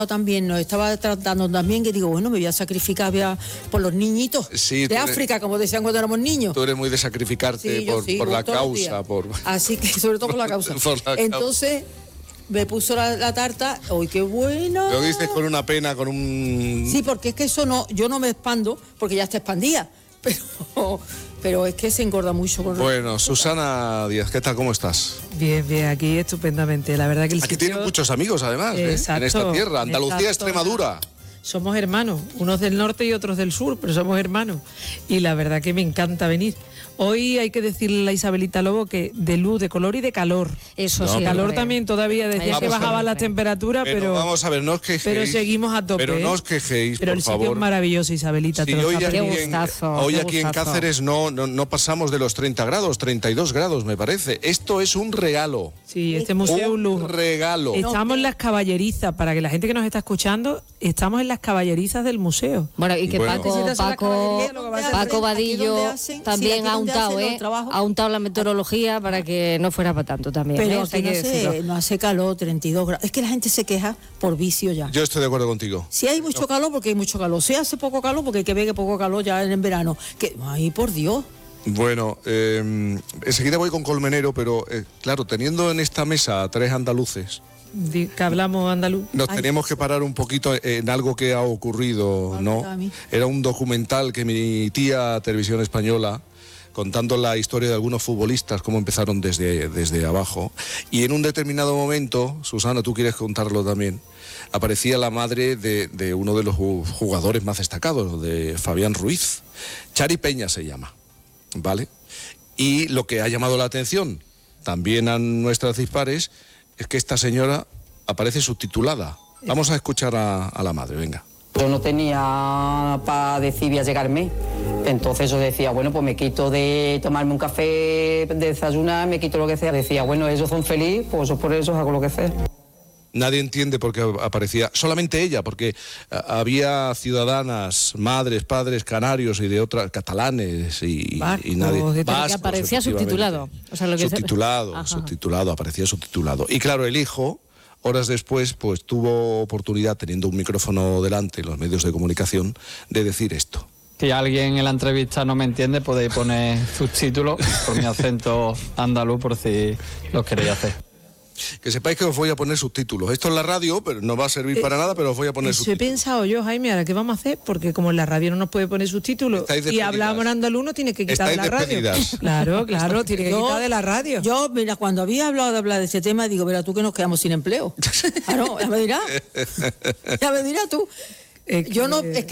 también nos estaba tratando también, que digo, bueno, me voy a sacrificar por los niñitos de África, como decían cuando éramos niños. Tú eres muy de sacrificarte por la causa. Así que, sobre todo por la causa. Entonces, me puso la tarta, ¡uy, qué bueno! Lo dices con una pena, con un... Sí, porque es que eso no, yo no me expando, porque ya está expandida, pero es que se engorda mucho. Bueno, Susana Díaz, ¿qué tal? ¿Cómo estás? Bien, bien, aquí estupendamente. La verdad que aquí tienes muchos amigos, además, en esta tierra, Andalucía, Extremadura. Somos hermanos, unos del norte y otros del sur, pero somos hermanos. Y la verdad que me encanta venir. Hoy hay que decirle a la Isabelita Lobo que de luz, de color y de calor. Eso sí. Calor también todavía, decía que bajaban las temperaturas, pero vamos a ver, no os quejéis. Pero seguimos a tope. Pero no os quejéis, pero por favor. el sitio es maravilloso, Isabelita. Sí, hoy aquí en Cáceres no pasamos de los 30 grados, 32 grados me parece. Esto es un regalo. Sí, este museo es un lujo. Regalo. Estamos en las caballerizas, para que la gente que nos está escuchando, estamos en las caballerizas del museo. Bueno, y que Paco Vadillo también ha untado la meteorología para que no fuera para tanto también. Pero no hace calor, 32 grados. Es que la gente se queja por vicio ya. Yo estoy de acuerdo contigo. Si hay mucho calor, porque hay mucho calor. Si hace poco calor, porque hay que ver que poco calor ya en verano. Ay, por Dios. Bueno, enseguida voy con Colmenero, pero claro, teniendo en esta mesa a 3 andaluces... Que hablamos andaluz. Nos tenemos que parar un poquito en algo que ha ocurrido, ¿no? Era un documental que emitía Televisión Española, contando la historia de algunos futbolistas, cómo empezaron desde abajo. Y en un determinado momento, Susana, tú quieres contarlo también, aparecía la madre de uno de los jugadores más destacados, de Fabián Ruiz. Chari Peña se llama, ¿vale? Y lo que ha llamado la atención también a nuestras dispares es que esta señora aparece subtitulada. Vamos a escuchar a la madre, venga. Yo no tenía para decidir a llegarme, entonces yo decía, bueno, pues me quito de tomarme un café, de desayunar, me quito lo que sea. Decía, bueno, ellos son felices, pues yo por eso hago lo que sea. Nadie entiende por qué aparecía, solamente ella, porque había ciudadanas, madres, padres, canarios y de otras, catalanes y nadie. Vascos, que aparecía subtitulado. O sea, subtitulado, aparecía subtitulado. Y claro, el hijo, horas después, pues tuvo oportunidad, teniendo un micrófono delante en los medios de comunicación, de decir esto. Si alguien en la entrevista no me entiende, podéis poner subtítulos por mi acento andaluz, por si lo queréis hacer. Que sepáis que os voy a poner subtítulos. Esto es la radio, pero no va a servir para nada, pero os voy a poner subtítulos. He pensado yo, Jaime, ahora qué vamos a hacer, porque como en la radio no nos puede poner subtítulos y hablamos en andaluz, no tiene que quitar la radio. Claro, tiene que quitar de la radio. Yo, mira, cuando había hablado de hablar de ese tema, digo, verá tú que nos quedamos sin empleo. Claro, ya me dirás tú. Yo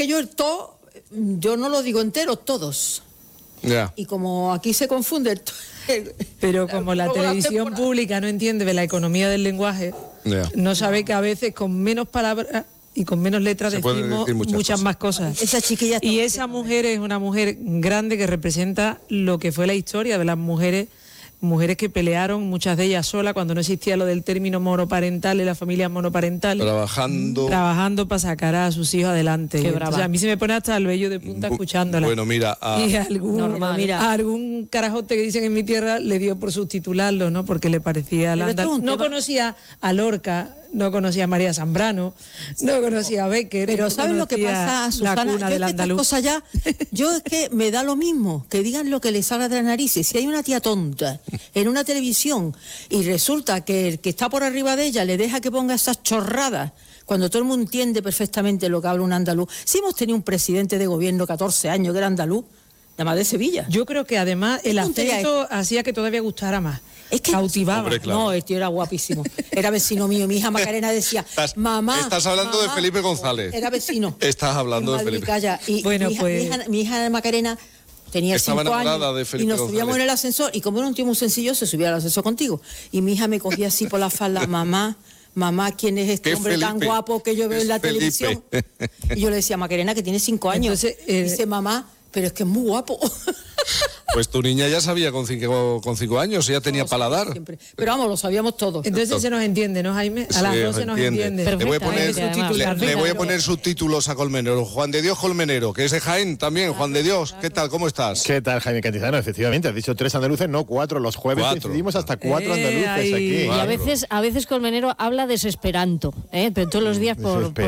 no lo digo entero, todos. Ya. Y como aquí se confunde pero como la televisión pública no entiende de la economía del lenguaje, no sabe que a veces con menos palabras y con menos letras decimos muchas más cosas. Esa chiquilla y esa mujer es una mujer grande que representa lo que fue la historia de las mujeres que pelearon, muchas de ellas solas, cuando no existía lo del término monoparental y la familia monoparental. Trabajando para sacar a sus hijos adelante. Entonces, a mí se me pone hasta el vello de punta escuchándola. Bueno, mira... Y algún carajote que dicen en mi tierra le dio por subtitularlo, ¿no? Porque le parecía... No conocía a Lorca, no conocía a María Zambrano, no conocía a Becker. Pero ¿sabes lo que pasa, Susana? La cuna del andaluz. Yo es que me da lo mismo, que digan lo que les salga de las narices. Si hay una tía tonta en una televisión y resulta que el que está por arriba de ella le deja que ponga esas chorradas, cuando todo el mundo entiende perfectamente lo que habla un andaluz. Si hemos tenido un presidente de gobierno 14 años que era andaluz, además de Sevilla. Yo creo que además el acento hacía que todavía gustara más. Es que cautivaba. Hombre, claro. No, el tío era guapísimo. Era vecino mío. Mi hija Macarena decía, mamá. Estás hablando de Felipe González. Era vecino. Estás hablando de Felipe. Y bueno, mi hija Macarena tenía 5 años de Felipe y nos subíamos en el ascensor y como era un tío muy sencillo se subía al ascensor contigo y mi hija me cogía así por la falda, mamá, ¿quién es este hombre Felipe? Tan guapo que yo veo en la televisión? Y yo le decía a Macarena que tiene 5 años. Entonces, dice mamá, pero es que es muy guapo. Pues tu niña ya sabía con 5 años, ya tenía paladar. Siempre. Pero vamos, lo sabíamos todos. Entonces se nos entiende, ¿no, Jaime? A las 12 nos entiende. Le voy a poner subtítulos a Colmenero. Juan de Dios Colmenero, que es de Jaén también. Juan de Dios, ¿qué tal? ¿Cómo estás? ¿Qué tal, Jaime Cantizano? Efectivamente, has dicho 3 andaluces, no 4. Los jueves decidimos hasta 4 andaluces aquí. Y a veces Colmenero habla desesperanto, pero todos los días por